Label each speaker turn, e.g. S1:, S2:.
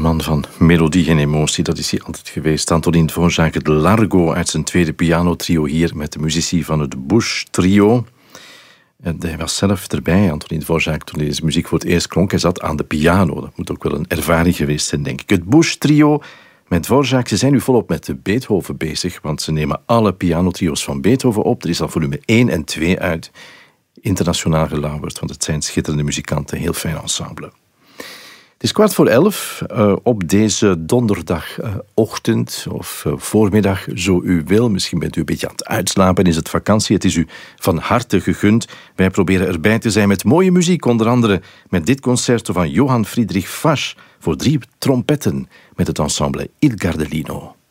S1: man van melodie en emotie, dat is hij altijd geweest. Antonín Dvořák, het Largo uit zijn tweede pianotrio hier met de muzici van het Bush Trio. En hij was zelf erbij, Antonín Dvořák, toen deze muziek voor het eerst klonk. Hij zat aan de piano. Dat moet ook wel een ervaring geweest zijn, denk ik. Het Bush Trio met Dvořák, ze zijn nu volop met de Beethoven bezig, want ze nemen alle pianotrio's van Beethoven op. Er is al volume 1 en 2 uit. Internationaal gelauwerd, want het zijn schitterende muzikanten, heel fijn ensemble. Het is 11:15 op deze donderdagochtend of voormiddag, zo u wil. Misschien bent u een beetje aan het uitslapen en is het vakantie. Het is u van harte gegund. Wij proberen erbij te zijn met mooie muziek, onder andere met dit concerto van Johann Friedrich Fasch voor 3 trompetten met het ensemble Il Gardellino.